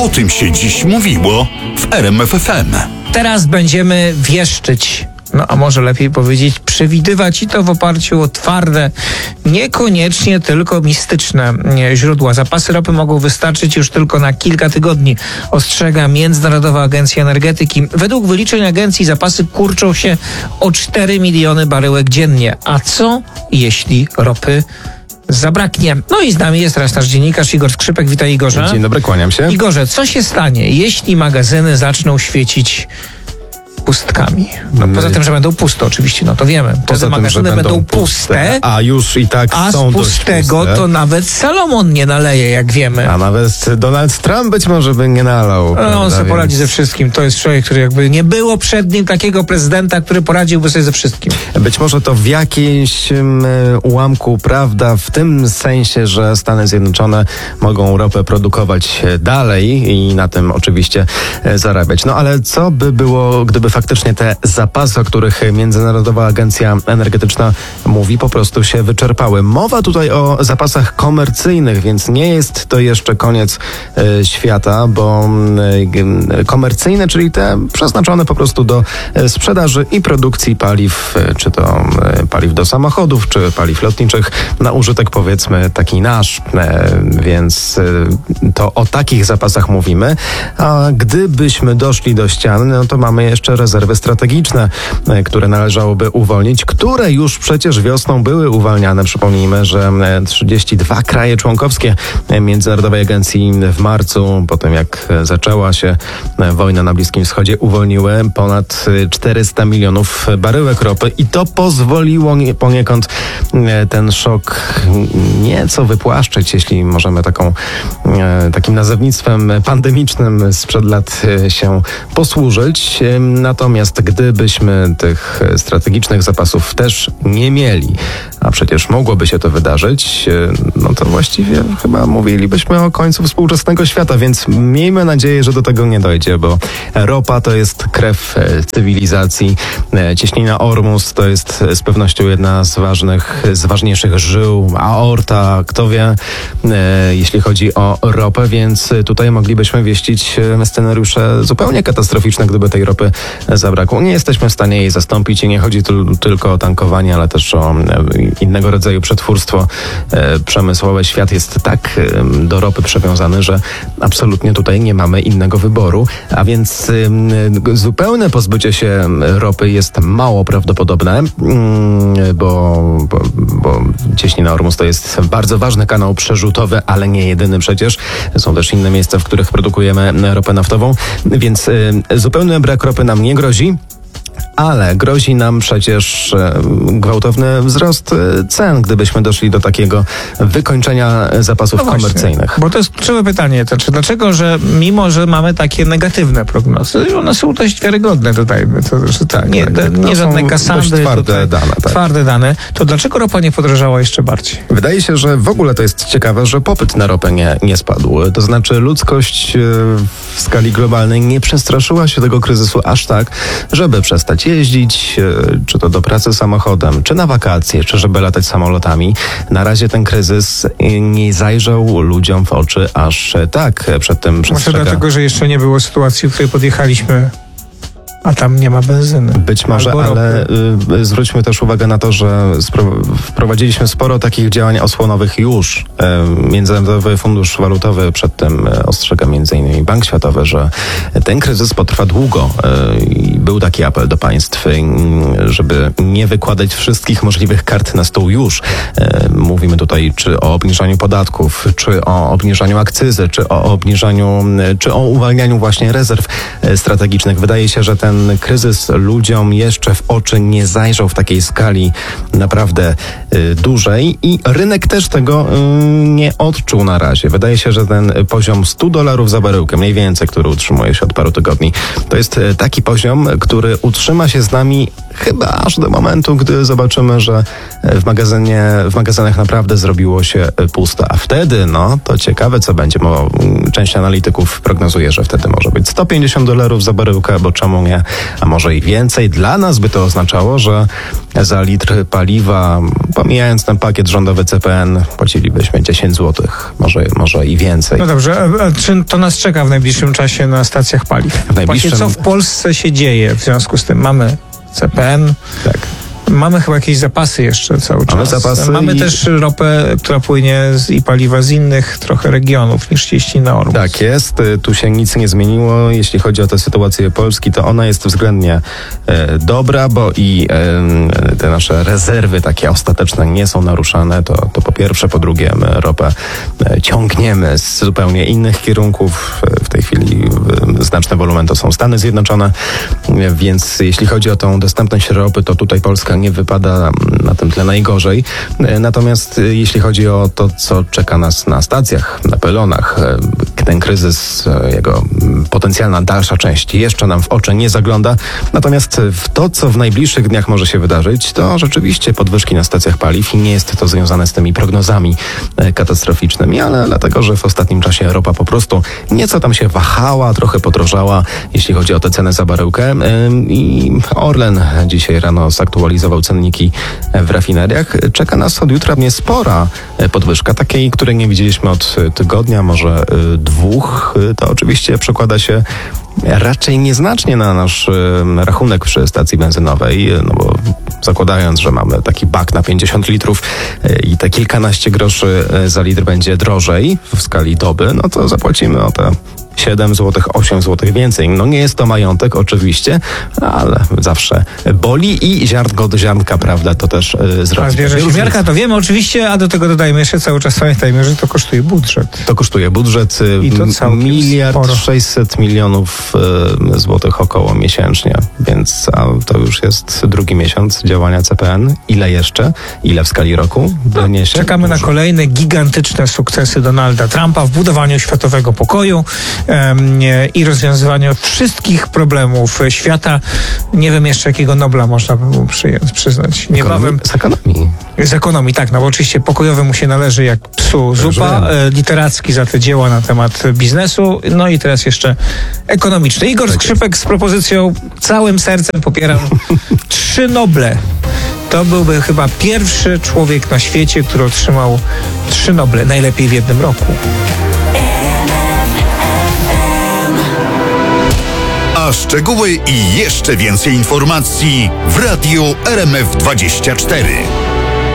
O tym się dziś mówiło w RMF FM. Teraz będziemy wieszczyć. No a może lepiej powiedzieć przewidywać, i to w oparciu o twarde, niekoniecznie tylko mistyczne źródła. Zapasy ropy mogą wystarczyć już tylko na kilka tygodni, ostrzega Międzynarodowa Agencja Energetyki. Według wyliczeń agencji zapasy kurczą się o 4 miliony baryłek dziennie. A co jeśli ropy zabraknie? No i z nami jest teraz nasz dziennikarz Igor Skrzypek. Witaj, Igorze. Dzień dobry, kłaniam się. Igorze, co się stanie, jeśli magazyny zaczną świecić pustkami? No, poza tym, że będą puste oczywiście, no to wiemy. Te magazyny będą puste, a już i tak a są z pustego puste. to nawet Salomon nie naleje, jak wiemy. A nawet Donald Trump być może by nie nalał. No, on sobie poradzi ze wszystkim. To jest człowiek, który jakby nie było przed nim takiego prezydenta, który poradziłby sobie ze wszystkim. Być może to w jakimś ułamku prawda, w tym sensie, że Stany Zjednoczone mogą ropę produkować dalej i na tym oczywiście zarabiać. No ale co by było, gdyby faktycznie te zapasy, o których Międzynarodowa Agencja Energetyczna mówi, po prostu się wyczerpały. Mowa tutaj o zapasach komercyjnych, więc nie jest to jeszcze koniec świata, bo komercyjne, czyli te przeznaczone po prostu do sprzedaży i produkcji paliw, czy to paliw do samochodów, czy paliw lotniczych, na użytek powiedzmy taki nasz, więc to o takich zapasach mówimy, a gdybyśmy doszli do ściany, no to mamy jeszcze rezerwy strategiczne, które należałoby uwolnić, które już przecież wiosną były uwalniane. Przypomnijmy, że 32 kraje członkowskie Międzynarodowej Agencji w marcu, po tym jak zaczęła się wojna na Bliskim Wschodzie, uwolniły ponad 400 milionów baryłek ropy i to pozwoliło poniekąd ten szok nieco wypłaszczyć, jeśli możemy takim nazewnictwem pandemicznym sprzed lat się posłużyć. Natomiast gdybyśmy tych strategicznych zapasów też nie mieli, a przecież mogłoby się to wydarzyć, no to właściwie chyba mówilibyśmy o końcu współczesnego świata, więc miejmy nadzieję, że do tego nie dojdzie, bo ropa to jest krew cywilizacji. Cieśnina Ormus to jest z pewnością jedna z ważniejszych żył, aorta, kto wie, jeśli chodzi o ropę, więc tutaj moglibyśmy wieścić scenariusze zupełnie katastroficzne, gdyby tej ropy zabrakło. Nie jesteśmy w stanie jej zastąpić i nie chodzi tu tylko o tankowanie, ale też o innego rodzaju przetwórstwo przemysłowe. Świat jest tak do ropy przywiązany, że absolutnie tutaj nie mamy innego wyboru, a więc zupełne pozbycie się ropy jest mało prawdopodobne, bo Cieśnina Ormus to jest bardzo ważny kanał przerzutowy, ale nie jedyny przecież. Są też inne miejsca, w których produkujemy ropę naftową, więc zupełny brak ropy nam nie grozi. Ale grozi nam przecież gwałtowny wzrost cen, gdybyśmy doszli do takiego wykończenia zapasów komercyjnych. Bo to jest kluczowe pytanie. To, dlaczego, że mimo, że mamy takie negatywne prognozy, one są dość wiarygodne tutaj. Nie żadne kasady. Twarde dane. To dlaczego ropa nie podrożała jeszcze bardziej? Wydaje się, że w ogóle to jest ciekawe, że popyt na ropę nie spadł. To znaczy ludzkość w skali globalnej nie przestraszyła się tego kryzysu aż tak, żeby przestać jeździć, czy to do pracy samochodem, czy na wakacje, czy żeby latać samolotami. Na razie ten kryzys nie zajrzał ludziom w oczy aż tak przed tym przestrzega. Może dlatego, że jeszcze nie było sytuacji, w której podjechaliśmy, a tam nie ma benzyny. Być może, ale zwróćmy też uwagę na to, że wprowadziliśmy sporo takich działań osłonowych już. Międzynarodowy Fundusz Walutowy przed tym ostrzega m.in. Bank Światowy, że ten kryzys potrwa długo. Był taki apel do państw, żeby nie wykładać wszystkich możliwych kart na stół już. Mówimy tutaj czy o obniżaniu podatków, czy o obniżaniu akcyzy, czy o uwalnianiu właśnie rezerw strategicznych. Wydaje się, że ten kryzys ludziom jeszcze w oczy nie zajrzał w takiej skali naprawdę dużej i rynek też tego nie odczuł na razie. Wydaje się, że ten poziom $100 za baryłkę, mniej więcej, który utrzymuje się od paru tygodni, to jest taki poziom, który utrzyma się z nami chyba aż do momentu, gdy zobaczymy, że w magazynach naprawdę zrobiło się pusto. A wtedy, to ciekawe co będzie, bo część analityków prognozuje, że wtedy może być $150 za baryłkę, bo czemu nie a może i więcej. Dla nas by to oznaczało, że za litr paliwa, pomijając ten pakiet rządowy CPN, płacilibyśmy 10 zł, może i więcej. No dobrze, a czy to nas czeka w najbliższym czasie na stacjach paliw? Właśnie co w Polsce się dzieje w związku z tym? Mamy CPN, Tak. mamy chyba jakieś zapasy jeszcze cały czas. Mamy zapasy mamy i- też ropę, która płynie i paliwa z innych trochę regionów niż cieści na Ormus. Tak jest, tu się nic nie zmieniło. Jeśli chodzi o tę sytuację Polski, to ona jest względnie dobra, bo i te nasze rezerwy takie ostateczne nie są naruszane. To po pierwsze, po drugie my ropę ciągniemy z zupełnie innych kierunków. W tej chwili znaczny wolumen to są Stany Zjednoczone, więc jeśli chodzi o tą dostępność ropy, to tutaj Polska nie wypada na tym tle najgorzej. Natomiast jeśli chodzi o to, co czeka nas na stacjach, na pylonach, ten kryzys, jego potencjalna dalsza część jeszcze nam w oczy nie zagląda. Natomiast w to, co w najbliższych dniach może się wydarzyć, to rzeczywiście podwyżki na stacjach paliw i nie jest to związane z tymi prognozami katastroficznymi, ale dlatego, że w ostatnim czasie ropa po prostu nieco tam się wahała, trochę podrożała, jeśli chodzi o tę cenę za baryłkę. I Orlen dzisiaj rano zaktualizował cenniki w rafineriach. Czeka nas od jutra niespora podwyżka, takiej, której nie widzieliśmy od tygodnia, może 2. To oczywiście przekłada się raczej nieznacznie na nasz rachunek przy stacji benzynowej, no bo zakładając, że mamy taki bak na 50 litrów i te kilkanaście groszy za litr będzie drożej w skali doby, no to zapłacimy o te 7 zł, 8 zł więcej. No nie jest to majątek oczywiście, ale zawsze boli i ziarnko od ziarnka, prawda, to też zrobi. A zbierze się miarka, to wiemy oczywiście, a do tego dodajmy jeszcze cały czas, pamiętajmy, że to kosztuje budżet. To kosztuje budżet I to całkiem 1,6 mld złotych około miesięcznie, więc to już jest drugi miesiąc działania CPN. Ile jeszcze? Ile w skali roku doniesie? Czekamy na kolejne gigantyczne sukcesy Donalda Trumpa w budowaniu światowego pokoju i rozwiązywaniu wszystkich problemów świata. Nie wiem jeszcze, jakiego Nobla można by mu przyznać. Niebawem Z ekonomii. z ekonomii, tak, no bo oczywiście pokojowy mu się należy jak psu zupa, literacki za te dzieła na temat biznesu, no i teraz jeszcze ekonomiczny. Igor Skrzypek z propozycją całym sercem popieram 3 Noble. To byłby chyba pierwszy człowiek na świecie, który otrzymał 3 Noble, najlepiej w jednym roku. A szczegóły i jeszcze więcej informacji w Radiu RMF24.